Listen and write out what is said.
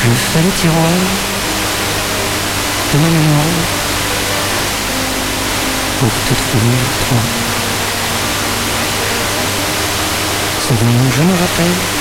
Je fais le tiroir de ma mémoire pour te trouver toi. Ce dont je me rappelle,